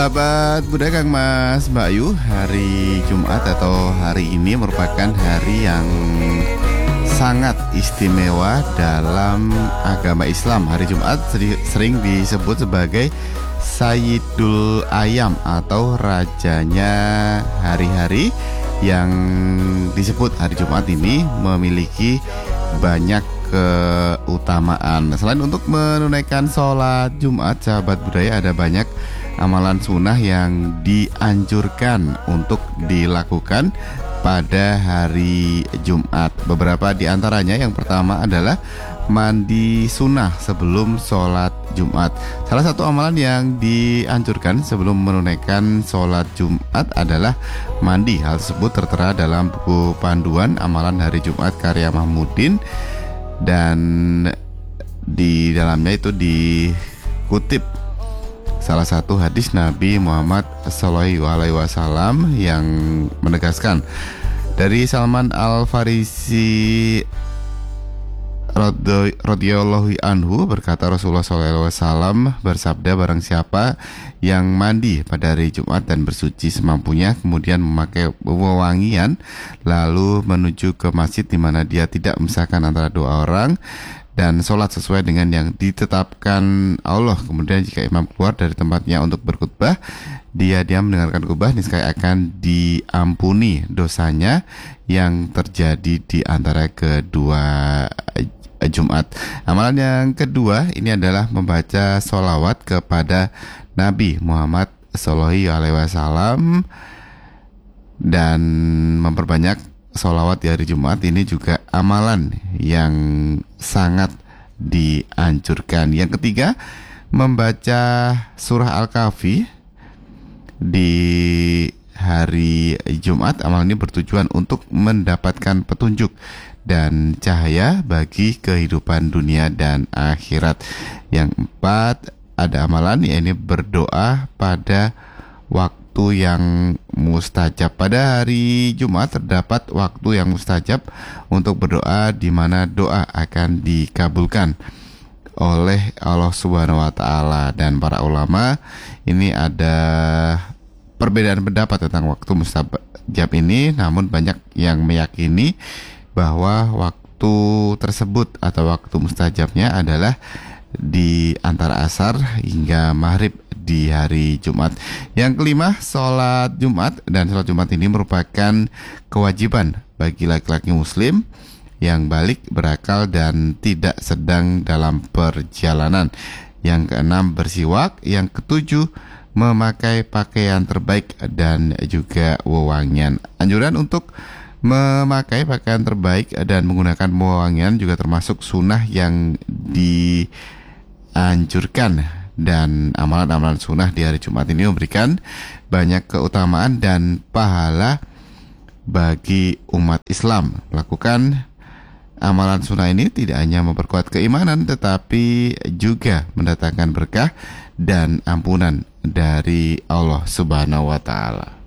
Sahabat budaya Kang Mas Mbak Yu, hari Jumat atau hari ini merupakan hari yang sangat istimewa dalam agama Islam. Hari Jumat sering disebut sebagai Sayyidul Ayam atau rajanya hari-hari, yang disebut hari Jumat ini memiliki banyak keutamaan. Selain untuk menunaikan sholat Jumat, sahabat budaya, ada banyak amalan sunnah yang dianjurkan untuk dilakukan pada hari Jumat. Beberapa di antaranya, yang pertama adalah mandi sunnah sebelum sholat Jumat. Salah satu amalan yang dianjurkan sebelum menunaikan sholat Jumat adalah mandi. Hal tersebut tertera dalam buku panduan amalan hari Jumat karya Mahmudin, dan di dalamnya itu dikutip salah satu hadis Nabi Muhammad SAW yang menegaskan dari Salman Al-Farisi radhiyallahu anhu, berkata Rasulullah SAW bersabda, barang siapa yang mandi pada hari Jumat dan bersuci semampunya, kemudian memakai wewangian lalu menuju ke masjid di mana dia tidak memisahkan antara dua orang dan sholat sesuai dengan yang ditetapkan Allah, kemudian jika imam keluar dari tempatnya untuk berkhutbah, dia diam mendengarkan khutbah, niscaya akan diampuni dosanya yang terjadi di antara kedua Jumat. Amalan yang kedua ini adalah membaca sholawat kepada Nabi Muhammad SAW dan memperbanyak sholawat di hari Jumat. Ini juga amalan yang sangat dianjurkan. Yang ketiga, membaca surah Al-Kahfi di hari Jumat. Amalan ini bertujuan untuk mendapatkan petunjuk dan cahaya bagi kehidupan dunia dan akhirat. Yang empat, ada amalan yaitu berdoa pada waktu yang mustajab. Pada hari Jumat terdapat waktu yang mustajab untuk berdoa, di mana doa akan dikabulkan oleh Allah Subhanahu wa taala. Dan para ulama ini ada perbedaan pendapat tentang waktu mustajab ini, namun banyak yang meyakini bahwa waktu tersebut atau waktu mustajabnya adalah di antara asar hingga maghrib di hari Jumat. Yang kelima, sholat Jumat. Dan sholat Jumat ini merupakan kewajiban bagi laki-laki muslim yang balik, berakal, dan tidak sedang dalam perjalanan. Yang keenam, bersiwak. Yang ketujuh, memakai pakaian terbaik dan juga wewangian. Anjuran untuk memakai pakaian terbaik dan menggunakan wewangian juga termasuk sunnah yang dianjurkan. Dan amalan-amalan sunnah di hari Jumat ini memberikan banyak keutamaan dan pahala bagi umat Islam. Melakukan amalan sunnah ini tidak hanya memperkuat keimanan, tetapi juga mendatangkan berkah dan ampunan dari Allah Subhanahu wa taala.